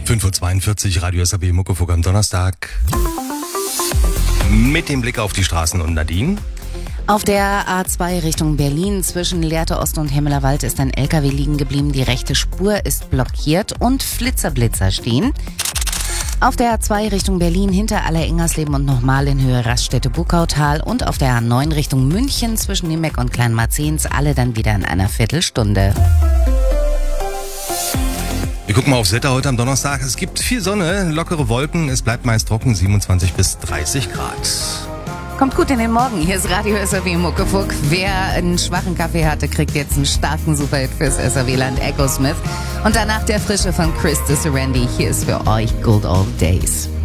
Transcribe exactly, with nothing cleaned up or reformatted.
fünf Uhr zweiundvierzig, Radio S A B Muckefuck am Donnerstag. Mit dem Blick auf die Straßen und Nadine. Auf der A zwei Richtung Berlin zwischen Lehrte Ost und Hemmelerwald ist ein L K W liegen geblieben. Die rechte Spur ist blockiert und Flitzer-Blitzer stehen. Auf der A zwei Richtung Berlin hinter Aller-Ingersleben und nochmal in Höhe Raststätte-Buckautal und auf der A neun Richtung München zwischen Nimbeck und Kleinmarzens alle dann wieder in einer Viertelstunde. Wir gucken mal aufs Wetter heute am Donnerstag. Es gibt viel Sonne, lockere Wolken, es bleibt meist trocken, siebenundzwanzig bis dreißig Grad. Kommt gut in den Morgen. Hier ist Radio S A B Muckefuck. Wer einen schwachen Kaffee hatte, kriegt jetzt einen starken Superhit fürs S A B-Land, Echo Smith. Und danach der Frische von Chris de Serendi. Hier ist für euch Good Old Days.